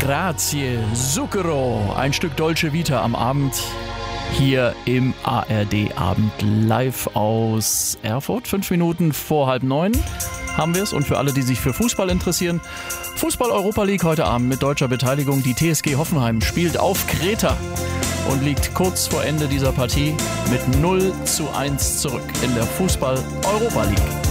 Grazie, Zucchero. Ein Stück Dolce Vita am Abend hier im ARD Abend live aus Erfurt. 5 Minuten vor 8:30 haben wir es. Und für alle, die sich für Fußball interessieren, Fußball-Europa League heute Abend mit deutscher Beteiligung. Die TSG Hoffenheim spielt auf Kreta und liegt kurz vor Ende dieser Partie mit 0:1 zurück in der Fußball-Europa League.